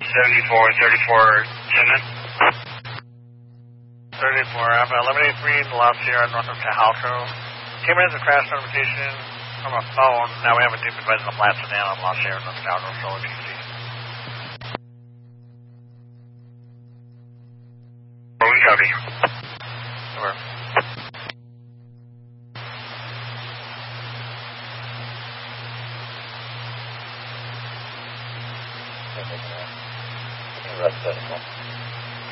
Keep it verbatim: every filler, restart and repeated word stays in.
seventy-four thirty-four Tinnen. thirty-four, I'm at eleven eighty-three in La Sierra, north of Tahalco. Came in as a crash notification from a phone. Now we have a deep advice on the flat sedan on La Sierra, north of Tahalco, so we can see. Rolling copy. Over. Rest